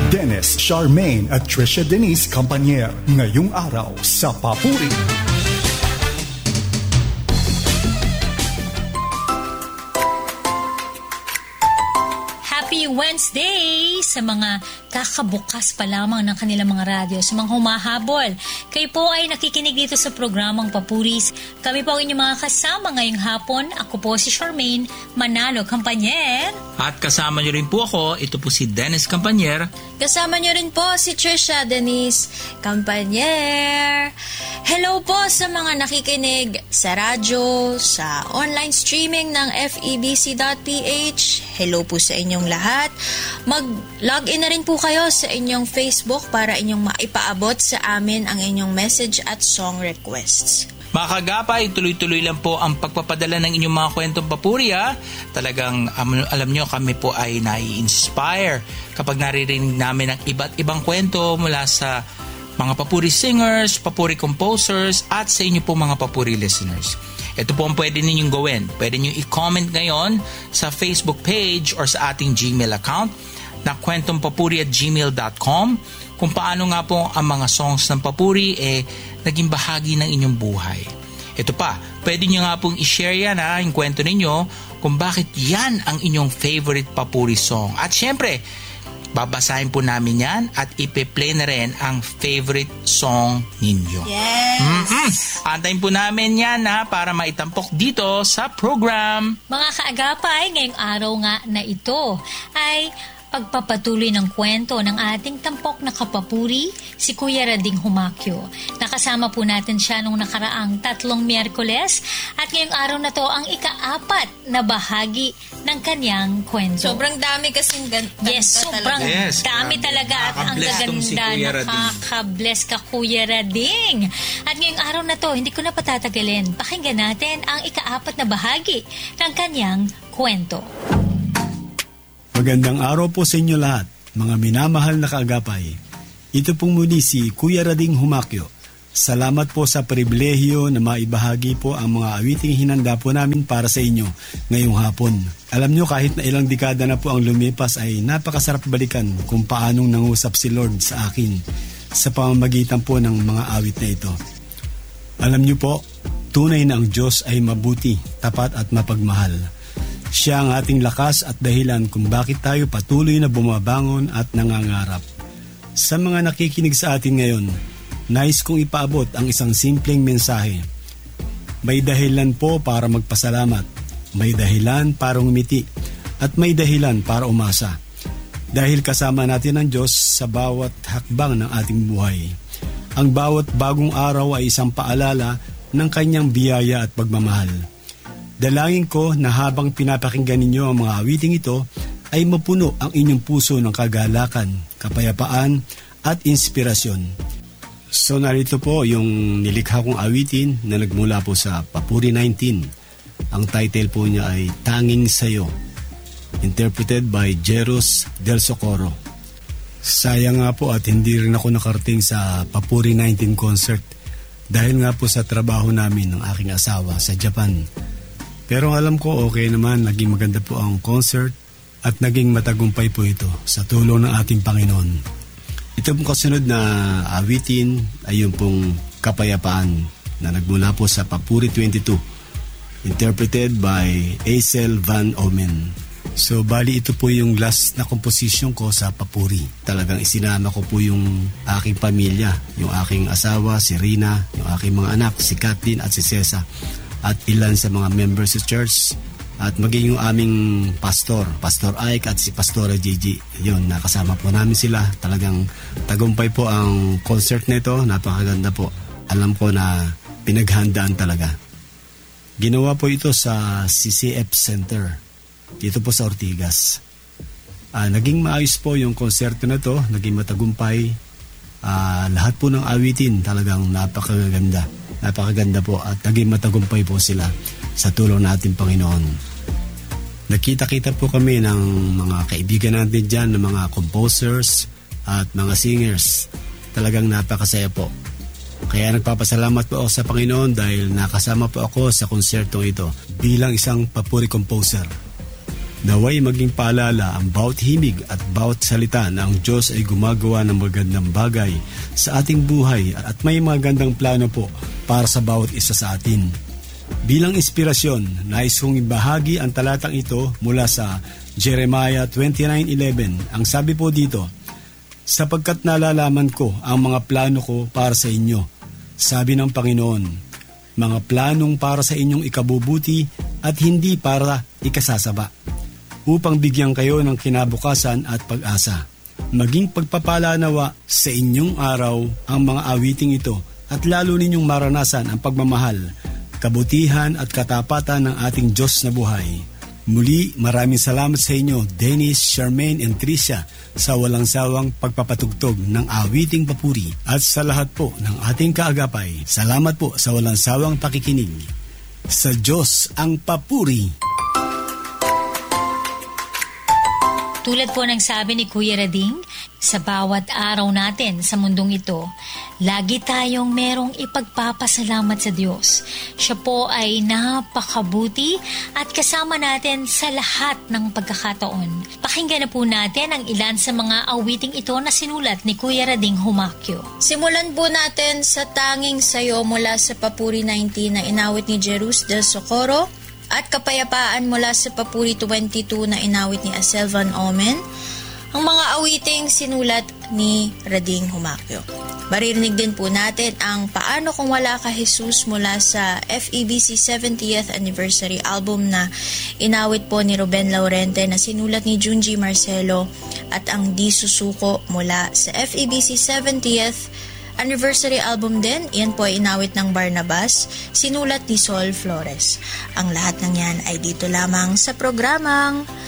Dennis Charmaine at Trisha Denise Campanier ngayong araw sa Papuri. Happy Wednesday sa mga kakabukas pa lamang ng kanilang mga radyo, sa mga humahabol. Kayo po ay nakikinig dito sa programang Papuris. Kami po ang inyong mga kasama ngayong hapon. Ako po si Charmaine Manalo Campanier. At kasama niyo rin po ako, ito po si Dennis Campanier. Kasama niyo rin po si Trisha Denise Campanier. Hello po sa mga nakikinig sa radyo, sa online streaming ng FEBC.ph. Hello po sa inyong lahat. Mag-login na rin po kayo sa inyong Facebook para inyong maipaabot sa amin ang inyong message at song requests. Mga kagapay, tuloy-tuloy lang po ang pagpapadala ng inyong mga kwentong papuri. Talagang alam nyo, kami po ay nai-inspire kapag naririnig namin ang iba't ibang kwento mula sa mga papuri singers, papuri composers, at sa inyo po mga papuri listeners. Ito po ang pwede ninyong gawin. Pwede nyo i-comment ngayon sa Facebook page or sa ating Gmail account na kwentompapuri@gmail.com kung paano nga po ang mga songs ng papuri naging bahagi ng inyong buhay. Ito pa, pwede nyo nga pong i-share yan yung kwento ninyo kung bakit yan ang inyong favorite papuri song. At syempre, babasahin po namin yan at ipe-play na rin ang favorite song ninyo. Yes! Antayin po namin yan para maitampok dito sa program. Mga kaagapay, ngayong araw nga na ito ay pagpapatuloy ng kwento ng ating tampok na kapapuri, si Kuya Rading Humakyo. Nakasama po natin siya nung nakaraang 3 Miyerkules at ngayong araw na to ang ika-4 na bahagi ng kanyang kwento. Sobrang dami kasing Yes, sobrang dami talaga at ang gaganda. Si Nakaka-bless ka, Kuya Rading. At ngayong araw na to, hindi ko na patatagalin. Pakinggan natin ang ika-4 na bahagi ng kanyang kwento. Magandang araw po sa inyo lahat, mga minamahal na kaagapay. Ito pong muli si Kuya Rading Humakyo. Salamat po sa pribilehyo na maibahagi po ang mga awiting hinanda po namin para sa inyo ngayong hapon. Alam nyo, kahit na ilang dekada na po ang lumipas ay napakasarap balikan kung paanong nangusap si Lord sa akin sa pamamagitan po ng mga awit na ito. Alam nyo po, tunay na ang Diyos ay mabuti, tapat at mapagmahal. Siya ang ating lakas at dahilan kung bakit tayo patuloy na bumabangon at nangangarap. Sa mga nakikinig sa atin ngayon, nais kong ipaabot ang isang simpleng mensahe. May dahilan po para magpasalamat, may dahilan para ngumiti, at may dahilan para umasa. Dahil kasama natin ang Diyos sa bawat hakbang ng ating buhay. Ang bawat bagong araw ay isang paalala ng kanyang biyaya at pagmamahal. Dalangin ko na habang pinapakinggan ninyo ang mga awiting ito ay mapuno ang inyong puso ng kagalakan, kapayapaan at inspirasyon. So narito po yung nilikha kong awitin na nagmula po sa Papuri 19. Ang title po niya ay Tanging Sayo, interpreted by Jeros Del Socorro. Sayang nga po at hindi rin ako nakarating sa Papuri 19 concert dahil nga po sa trabaho namin ng aking asawa sa Japan. Pero alam ko okay naman, naging maganda po ang concert at naging matagumpay po ito sa tulong ng ating Panginoon. Ito pong kasunod na awitin ay yung pong Kapayapaan na nagmula po sa Papuri 22, interpreted by Aisel Van Omen. So bali ito po yung last na composition ko sa Papuri. Talagang isinama ko po yung aking pamilya, yung aking asawa, si Rina, yung aking mga anak, si Kathleen at si Cesa, at ilan sa mga members sa church at maging yung aming pastor, Pastor Ike at si Pastora Gigi. Yun, nakasama po namin sila. Talagang tagumpay po ang concert nito, napakaganda po. Alam ko na pinaghandaan talaga. Ginawa po ito sa CCF Center dito po sa Ortigas. Naging maayos po yung konserto na to, naging matagumpay. Lahat po ng awitin talagang napakaganda po at naging matagumpay po sila sa tulong natin Panginoon. Nakita-kita po kami ng mga kaibigan natin dyan, ng mga composers at mga singers. Talagang napakasaya po. Kaya nagpapasalamat po ako sa Panginoon dahil nakasama po ako sa konsertong ito bilang isang papuri composer. Naway maging paalala ang bawat himig at bawat salita na ang Diyos ay gumagawa ng magandang bagay sa ating buhay at may magandang plano po para sa bawat isa sa atin. Bilang inspirasyon, nais kong ibahagi ang talatang ito mula sa Jeremiah 29:11. Ang sabi po dito, sapagkat nalalaman ko ang mga plano ko para sa inyo, sabi ng Panginoon, mga planong para sa inyong ikabubuti at hindi para ikasasaba, upang bigyan kayo ng kinabukasan at pag-asa. Maging pagpapala nawa sa inyong araw ang mga awiting ito at lalo ninyong maranasan ang pagmamahal, kabutihan at katapatan ng ating Diyos na buhay. Muli, maraming salamat sa inyo, Dennis, Charmaine and Tricia, sa walang sawang pagpapatugtog ng awiting papuri at sa lahat po ng ating kaagapay. Salamat po sa walang sawang pakikinig. Sa Diyos ang papuri. Tulad po ng sabi ni Kuya Rading, sa bawat araw natin sa mundong ito, lagi tayong merong ipagpapasalamat sa Diyos. Siya po ay napakabuti at kasama natin sa lahat ng pagkakataon. Pakinggan na po natin ang ilan sa mga awiting ito na sinulat ni Kuya Rading Humacchio. Simulan po natin sa Tanging Sayo mula sa Papuri 19 na inawit ni Jerus del Socorro, at Kapayapaan mula sa Papuri 22 na inawit ni Asel Van Omen. Ang mga awiting sinulat ni Rading Humacchio. Maririnig din po natin ang Paano Kung Wala Ka Jesus mula sa FEBC 70th Anniversary album na inawit po ni Ruben Laurente na sinulat ni Junji Marcelo, at ang Di Susuko mula sa FEBC 70th Anniversary album din. Yan po ay inawit ng Barnabas, sinulat ni Sol Flores. Ang lahat ng yan ay dito lamang sa programang